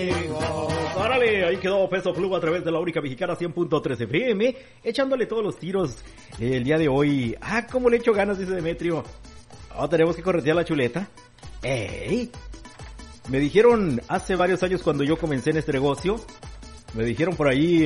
Órale, ahí quedó Peso Pluma a través de la única mexicana 100.3 FM, echándole todos los tiros el día de hoy. Cómo le echo ganas, dice Demetrio. Tenemos que corretear la chuleta. Me dijeron hace varios años cuando yo comencé en este negocio, me dijeron por ahí,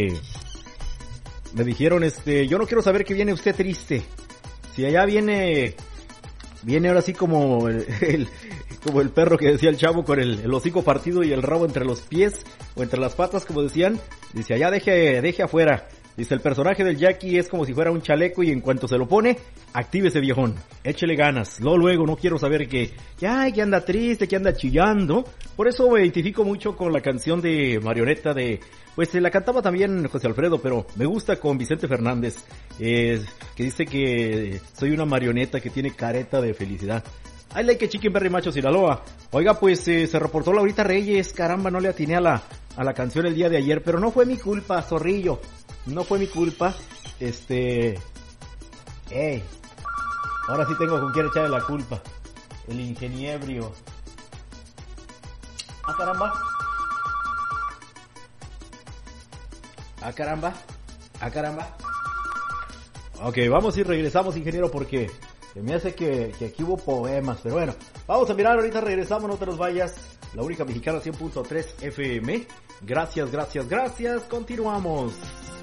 yo no quiero saber que viene usted triste. Si allá viene ahora sí como como el perro que decía el chavo con el hocico partido y el rabo entre los pies o entre las patas, como decían. Dice, allá deje afuera. Dice, el personaje del Jackie es como si fuera un chaleco y en cuanto se lo pone, actívese viejón, échele ganas. Luego, no quiero saber que anda triste, que anda chillando. Por eso me identifico mucho con la canción de Marioneta pues la cantaba también José Alfredo, pero me gusta con Vicente Fernández, que dice que soy una marioneta que tiene careta de felicidad. I like a Chicken Berry Macho Sinaloa. Oiga, pues se reportó Laurita Reyes, caramba, no le atiné a la canción el día de ayer, pero no fue mi culpa, zorrillo. No fue mi culpa. Ahora sí tengo con quién echarle la culpa. El ingeniebrio. Caramba. Caramba. Ok, vamos y regresamos, ingeniero, porque se me hace que aquí hubo poemas. Pero bueno, vamos a mirar, ahorita regresamos, no te nos vayas. La única mexicana 100.3 FM. Gracias, continuamos.